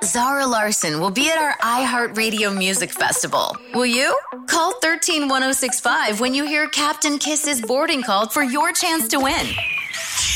Zara Larson will be at our iHeartRadio Music Festival. Will you? Call 131065 when you hear Captain Kiss's boarding call for your chance to win.